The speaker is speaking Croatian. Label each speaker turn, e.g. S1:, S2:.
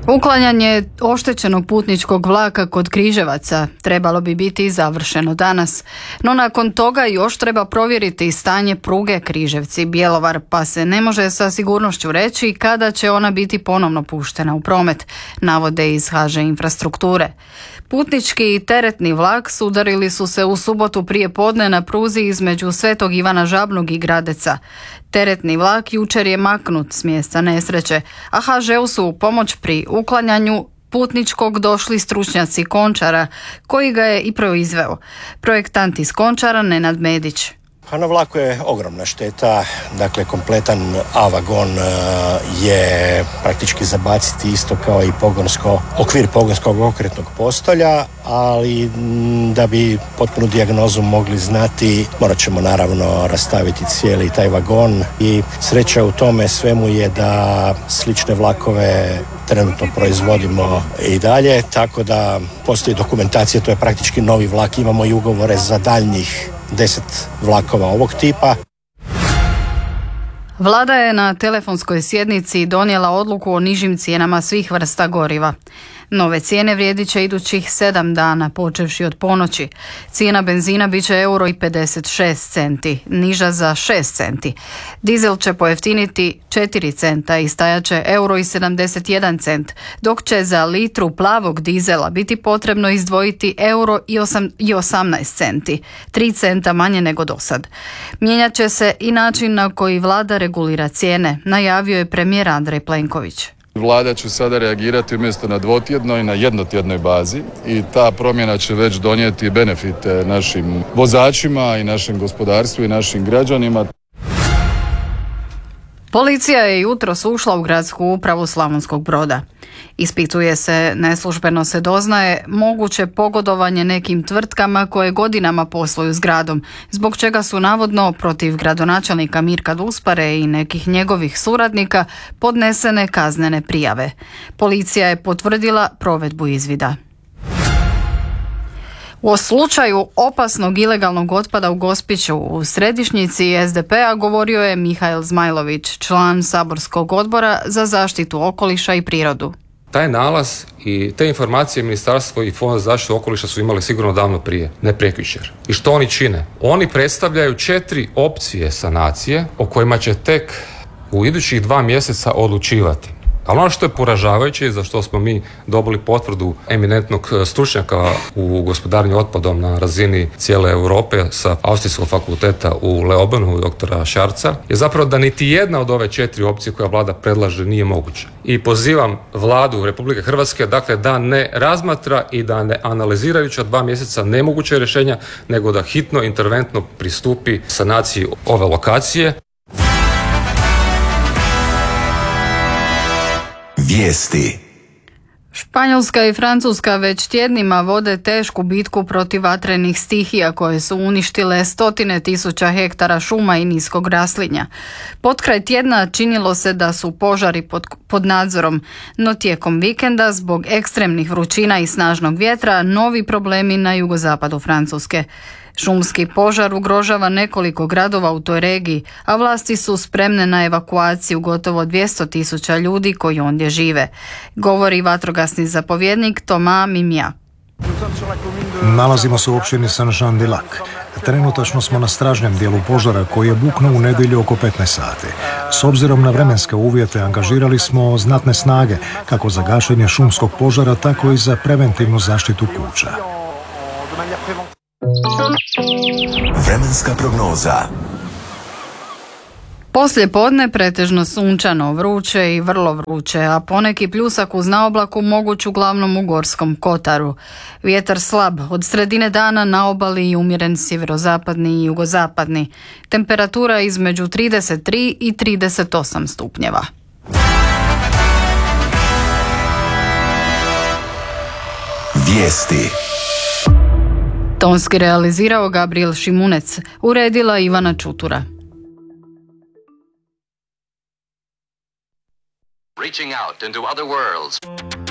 S1: Uklanjanje oštećenog putničkog vlaka kod Križevaca trebalo bi biti završeno danas, no nakon toga još treba provjeriti stanje pruge Križevci-Bjelovar, pa se ne može sa sigurnošću reći kada će ona biti ponovno puštena u promet, navode iz HŽ Infrastrukture. Putnički i teretni vlak sudarili su se u subotu prije podne na pruzi između Svetog Ivana Žabnog i Gradeca. Teretni vlak jučer je maknut s mjesta nesreće, a HŽ-u su u pomoć pri uklanjanju putničkog došli stručnjaci Končara, koji ga je i proizveo. Projektant iz Končara Nenad Medić.
S2: Pa na vlaku je ogromna šteta, dakle kompletan A-vagon je praktički zabaciti isto kao i okvir pogonskog okretnog postolja, ali da bi potpunu dijagnozu mogli znati morat ćemo naravno rastaviti cijeli taj vagon i sreća u tome svemu je da slične vlakove trenutno proizvodimo i dalje, tako da postoji dokumentacija, to je praktički novi vlak, imamo i ugovore za daljnjih 10 vlakova ovog tipa.
S1: Vlada je na telefonskoj sjednici donijela odluku o nižim cijenama svih vrsta goriva. Nove cijene vrijedit će idućih 7 dana, počevši od ponoći. Cijena benzina bit će €1,56, niža za 6 centi. Dizel će pojeftiniti 4 centa i stajat će €1,71, dok će za litru plavog dizela biti potrebno izdvojiti €1,18, 3 centa manje nego dosad. Mijenjat će se i način na koji vlada regulira cijene, najavio je premijer Andrej Plenković.
S3: Vlada će sada reagirati umjesto na dvotjednoj, na jednotjednoj bazi i ta promjena će već donijeti benefite našim vozačima i našem gospodarstvu i našim građanima.
S1: Policija je jutros ušla u gradsku upravu Slavonskog Broda. Ispituje se, neslužbeno se doznaje, moguće pogodovanje nekim tvrtkama koje godinama posluju s gradom, zbog čega su navodno protiv gradonačelnika Mirka Duspare i nekih njegovih suradnika podnesene kaznene prijave. Policija je potvrdila provedbu izvida. O slučaju opasnog ilegalnog otpada u Gospiću u središnjici SDP-a govorio je Mihael Zmajlović, član saborskog odbora za zaštitu okoliša i prirodu.
S4: Taj nalaz i te informacije Ministarstvo i Fond za zaštitu okoliša su imali sigurno davno prije, ne prekjučer. I što oni čine? Oni predstavljaju 4 opcije sanacije o kojima će tek u idućih 2 mjeseca odlučivati. Ali ono što je poražavajuće i za što smo mi dobili potvrdu eminentnog stručnjaka u gospodarenju otpadom na razini cijele Europe sa Austrijskog fakulteta u Leobanu, doktora Šarca, je zapravo da niti jedna od ove 4 opcije koja vlada predlaže nije moguća. I pozivam vladu Republike Hrvatske dakle da ne razmatra i da ne analizirajući od 2 mjeseca nemoguće rješenja, nego da hitno interventno pristupi sanaciji ove lokacije.
S5: Vijesti.
S1: Španjolska i Francuska već tjednima vode tešku bitku protiv vatrenih stihija koje su uništile 100.000 hektara šuma i niskog raslinja. Potkraj tjedna činilo se da su požari pod nadzorom, no tijekom vikenda zbog ekstremnih vrućina i snažnog vjetra novi problemi na jugozapadu Francuske. Šumski požar ugrožava nekoliko gradova u toj regiji, a vlasti su spremne na evakuaciju gotovo 200.000 ljudi koji ondje žive, govori vatrogasni zapovjednik Thomas Mimia.
S6: Nalazimo se u općini Saint-Jean-de-Lac. Trenutačno smo na stražnjem dijelu požara koji je buknuo u nedjelju oko 15 sati. S obzirom na vremenske uvjete angažirali smo znatne snage, kako za gašenje šumskog požara, tako i za preventivnu zaštitu kuća.
S5: Vremenska prognoza.
S1: Poslije podne pretežno sunčano, vruće i vrlo vruće, a poneki pljusak uz naoblaku moguć uglavnom u Gorskom kotaru. Vjetar slab, od sredine dana na obali i umjeren sjeverozapadni i jugozapadni. Temperatura između 33 i 38 stupnjeva.
S5: Vijesti.
S1: Tonski realizirao Gabriel Šimunec, uredila Ivana Čutura.
S7: Reaching out into other worlds.